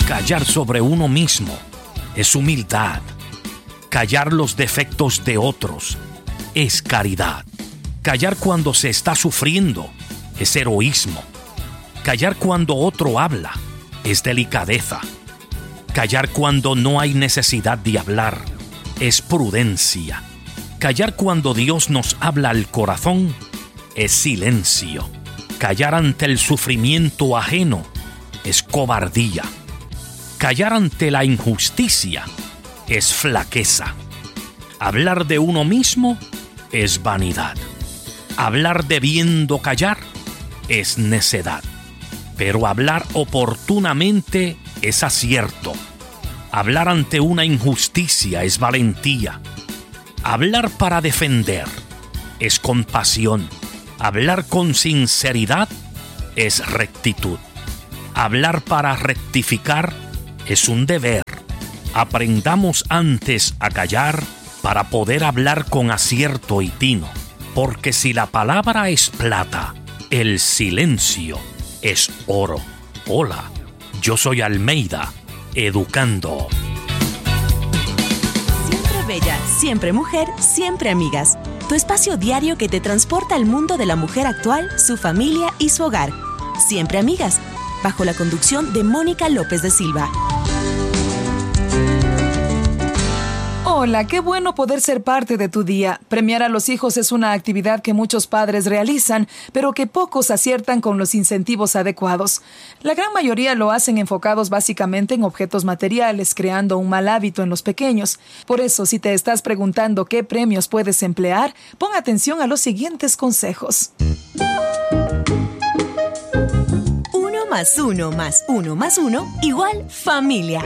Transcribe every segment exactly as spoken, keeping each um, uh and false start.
Callar sobre uno mismo es humildad. Callar los defectos de otros es caridad. Callar cuando se está sufriendo es heroísmo. Callar cuando otro habla es delicadeza. Callar cuando no hay necesidad de hablar es prudencia. Callar cuando Dios nos habla al corazón es silencio. Callar ante el sufrimiento ajeno es cobardía. Callar ante la injusticia es flaqueza. Hablar de uno mismo es vanidad. Hablar debiendo callar es necedad. Pero hablar oportunamente es acierto. Hablar ante una injusticia es valentía. Hablar para defender es compasión. Hablar con sinceridad es rectitud. Hablar para rectificar es un deber. Aprendamos antes a callar para poder hablar con acierto y tino. Porque si la palabra es plata, el silencio es oro. Hola, yo soy Almeida, educando. Siempre bella, siempre mujer, siempre amigas. Tu espacio diario que te transporta al mundo de la mujer actual, su familia y su hogar. Siempre amigas, bajo la conducción de Mónica López de Silva. Hola, qué bueno poder ser parte de tu día. Premiar a los hijos es una actividad que muchos padres realizan, pero que pocos aciertan con los incentivos adecuados. La gran mayoría lo hacen enfocados básicamente en objetos materiales, creando un mal hábito en los pequeños. Por eso, si te estás preguntando qué premios puedes emplear, pon atención a los siguientes consejos. Uno más uno más uno más uno igual familia.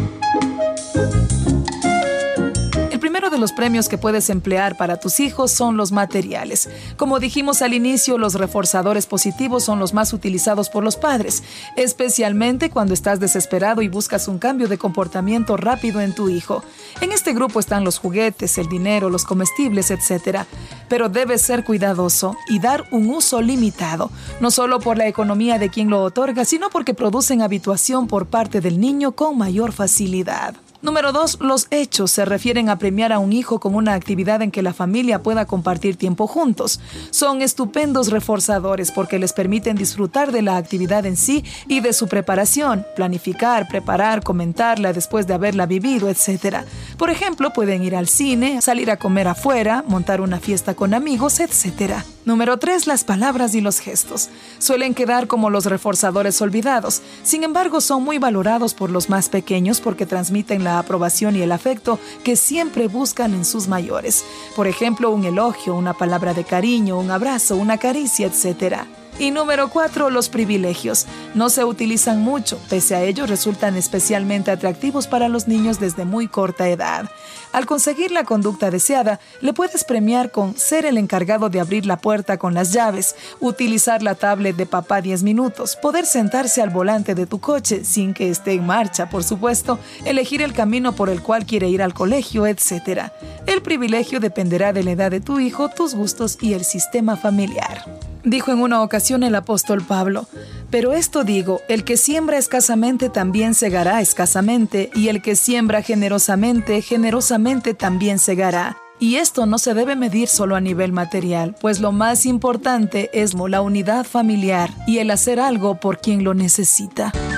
El primero de los premios que puedes emplear para tus hijos son los materiales. Como dijimos al inicio, los reforzadores positivos son los más utilizados por los padres, especialmente cuando estás desesperado y buscas un cambio de comportamiento rápido en tu hijo. En este grupo están los juguetes, el dinero, los comestibles, etcétera. Pero debes ser cuidadoso y dar un uso limitado, no solo por la economía de quien lo otorga, sino porque producen habituación por parte del niño con mayor facilidad. Número dos, los hechos se refieren a premiar a un hijo con una actividad en que la familia pueda compartir tiempo juntos. Son estupendos reforzadores porque les permiten disfrutar de la actividad en sí y de su preparación, planificar, preparar, comentarla después de haberla vivido, etcétera. Por ejemplo, pueden ir al cine, salir a comer afuera, montar una fiesta con amigos, etcétera. Número tres, las palabras y los gestos. Suelen quedar como los reforzadores olvidados. Sin embargo, son muy valorados por los más pequeños porque transmiten la aprobación y el afecto que siempre buscan en sus mayores. Por ejemplo, un elogio, una palabra de cariño, un abrazo, una caricia, etcétera. Y número cuatro, los privilegios. No se utilizan mucho, pese a ello resultan especialmente atractivos para los niños desde muy corta edad. Al conseguir la conducta deseada, le puedes premiar con ser el encargado de abrir la puerta con las llaves, utilizar la tablet de papá diez minutos, poder sentarse al volante de tu coche sin que esté en marcha, por supuesto, elegir el camino por el cual quiere ir al colegio, etcétera. El privilegio dependerá de la edad de tu hijo, tus gustos y el sistema familiar. Dijo en una ocasión el apóstol Pablo: pero esto digo, el que siembra escasamente también segará escasamente, y el que siembra generosamente, generosamente también segará. Y esto no se debe medir solo a nivel material, pues lo más importante es la unidad familiar y el hacer algo por quien lo necesita.